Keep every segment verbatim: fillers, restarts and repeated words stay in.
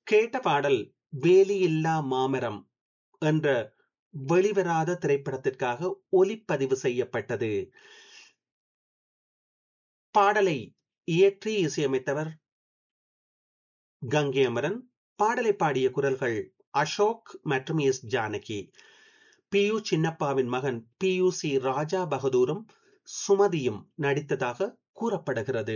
கேட்ட பாடல் வேலியில்லா மாமரம் என்ற வெளிவராத திரைப்படத்திற்காக ஒலிப்பதிவு செய்யப்பட்டது. பாடலை இயற்றி இசையமைத்தவர் கங்கை அமரன். பாடலை பாடிய குரல்கள் அசோக் மற்றும் எஸ் ஜானகி. பி யு சின்னப்பாவின் மகன் பி யு சி ராஜா பகதூரும் சுமதியும் நடித்ததாக கூறப்படுகிறது.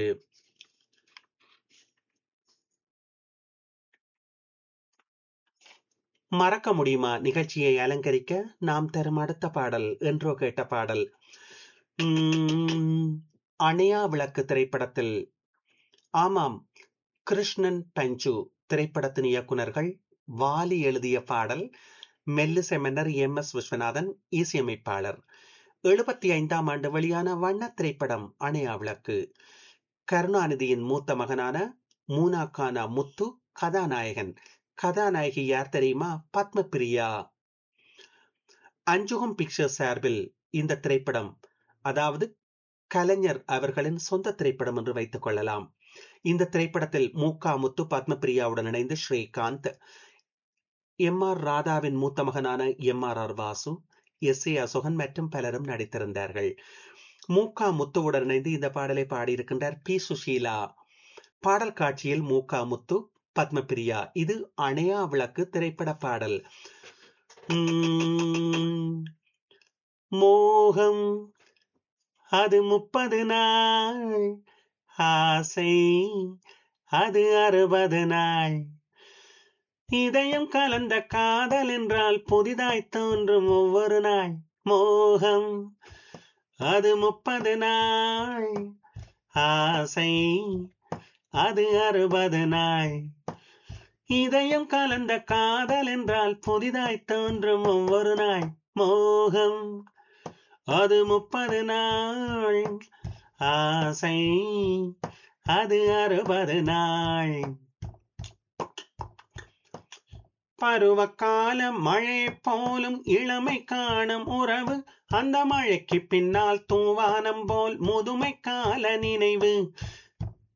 மறக்க முடியுமா நிகழ்ச்சியை அலங்கரிக்க நாம் தரும் அடுத்த பாடல் என்றோ கேட்ட பாடல் உம், அணையா விளக்கு திரைப்படத்தில், ஆமாம், கிருஷ்ணன் பஞ்சு திரைப்படத்தின் இயக்குனர்கள் வாலி எழுதிய பாடல். மெல்லிசை மன்னர் எம் எஸ் விஸ்வநாதன் இசையமைப்பாளர். எழுபத்தி ஐந்தாம் ஆண்டு வெளியான வண்ண திரைப்படம் அணையா விளக்கு. கருணாநிதியின் மூத்த மகனான மூனாக்கானா முத்து கதாநாயகன். கதாநாயகி யார் தெரியுமா? பத்மபிரியா. அஞ்சுகம் பிக்சர்ஸ் சார்பில் இந்த திரைப்படம், அதாவது கலைஞர் அவர்களின் சொந்த திரைப்படம் என்று வைத்துக் கொள்ளலாம். இந்த திரைப்படத்தில் மூகா முத்து பத்மபிரியாவுடன் இணைந்து ஸ்ரீகாந்த், எம் ஆர் ராதாவின் மூத்த மகனான M R R Vasu, S A Asokan மற்றும் பலரும் நடித்திருந்தார்கள். மூகா முத்துவுடன் இணைந்து இந்த பாடலை பாடியிருக்கின்றார் பி சுஷீலா. பாடல் காட்சியில் மூகா முத்து, பத்மபிரியா. இது அணையா விளக்கு திரைப்பட பாடல். உம், மோகம் அது முப்பது நாள், ஆசை அது அறுபது நாள், இதயம் கலந்த காதல் என்றால் புதிதாய் தோன்றும் ஒவ்வொரு நாள். மோகம் அது முப்பது நாள், ஆசை அது அறுபது நாள், இதயம் கலந்த காதல் என்றால் புதிதாய் தோன்றும் ஒவ்வொரு நாள். மோகம் அது முப்பது நாள், ஆசை அது அறுபது நாள். பருவகால மழை போலும் இளமை காணும் உறவு, அந்த மழைக்கு பின்னால் தூவானம் போல் முதுமை கால நினைவு.